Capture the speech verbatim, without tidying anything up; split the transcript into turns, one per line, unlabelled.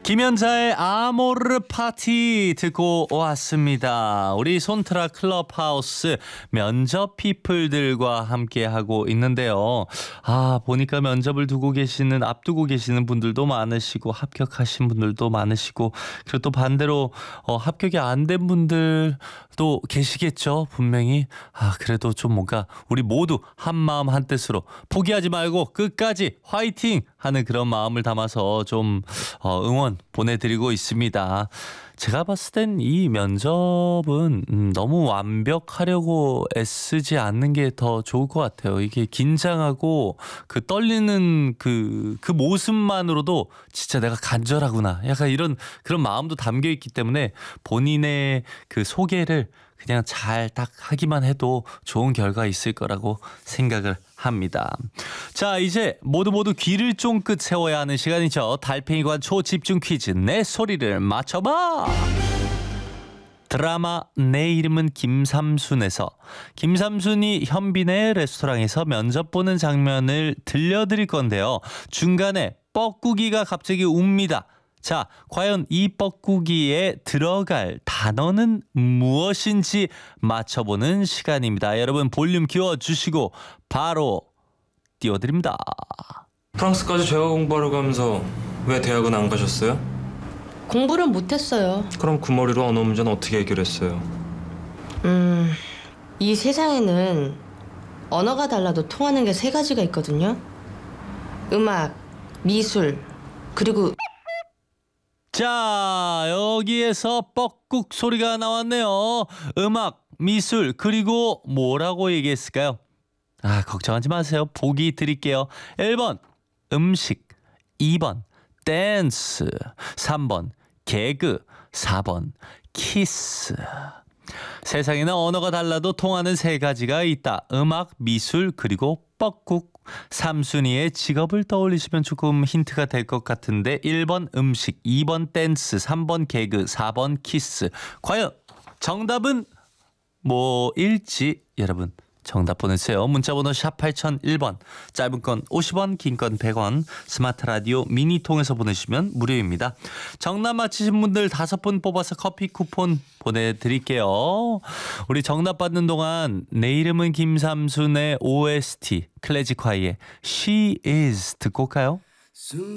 김연자의 아모르 파티 듣고 왔습니다. 우리 손트라 클럽하우스 면접 피플들과 함께하고 있는데요. 아, 보니까 면접을 두고 계시는 앞두고 계시는 분들도 많으시고 합격하신 분들도 많으시고 그리고 또 반대로 어, 합격이 안 된 분들도 계시겠죠. 분명히. 아, 그래도 좀 뭔가 우리 모두 한 마음 한 뜻으로 포기하지 말고 끝까지 화이팅 하는 그런 마음을 담아서 좀 어, 응원 보내드리고 있습니다. 제가 봤을 땐 이 면접은 음, 너무 완벽하려고 애쓰지 않는 게 더 좋을 것 같아요. 이게 긴장하고 그 떨리는 그, 그 모습만으로도 진짜 내가 간절하구나. 약간 이런 그런 마음도 담겨 있기 때문에 본인의 그 소개를 그냥 잘 딱 하기만 해도 좋은 결과 있을 거라고 생각을 합니다. 자, 이제 모두 모두 귀를 쫑긋 세워야 하는 시간이죠. 달팽이관 초집중 퀴즈 내 소리를 맞춰봐. 드라마 내 이름은 김삼순에서 김삼순이 현빈의 레스토랑에서 면접 보는 장면을 들려드릴 건데요. 중간에 뻐꾸기가 갑자기 웁니다. 자, 과연 이 뻐꾸기에 들어갈 단어는 무엇인지 맞춰보는 시간입니다. 여러분 볼륨 키워주시고 바로 띄워드립니다.
프랑스까지 제가 공부하러 가면서 왜 대학은 안 가셨어요?
공부를 못했어요.
그럼 그 머리로 언어 문제는 어떻게 해결했어요?
음, 이 세상에는 언어가 달라도 통하는 게 세 가지가 있거든요. 음악, 미술, 그리고
자, 여기에서 뻐꾹 소리가 나왔네요. 음악, 미술, 그리고 뭐라고 얘기했을까요? 아, 걱정하지 마세요. 보기 드릴게요. 일 번 음식, 이 번 댄스, 삼 번 개그, 사 번 키스. 세상에는 언어가 달라도 통하는 세 가지가 있다. 음악, 미술, 그리고 뻐꾹. 삼순이의 직업을 떠올리시면 조금 힌트가 될 것 같은데 일 번 음식, 이 번 댄스, 삼 번 개그, 사 번 키스. 과연 정답은 뭐일지 여러분 정답 보내주세요. 문자번호 샵 팔공공일 번, 짧은 건 오십 원, 긴 건 백 원, 스마트 라디오 미니 통해서 보내시면 무료입니다. 정답 맞히신 분들 다섯 분 뽑아서 커피 쿠폰 보내드릴게요. 우리 정답 받는 동안 내 이름은 김삼순의 오에스티 클래식화의 She Is 듣고 올까요?